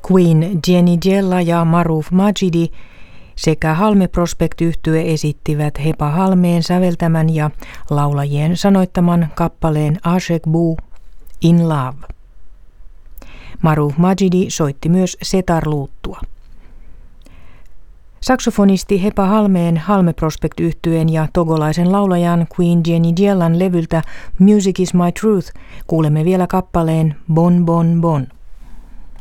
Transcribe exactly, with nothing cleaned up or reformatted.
Queen Jenny Jella ja Maruf Majidi sekä Halme Prospect-yhtye esittivät Hepa Halmeen säveltämän ja laulajien sanoittaman kappaleen Ashek Bu In Love. Maruf Majidi soitti myös setarluuttua. Saksofonisti Hepa Halmeen Halme Prospect-yhtyeen ja togolaisen laulajan Queen Jenny Jellan levyltä Music is my truth kuulemme vielä kappaleen Bon Bon Bon.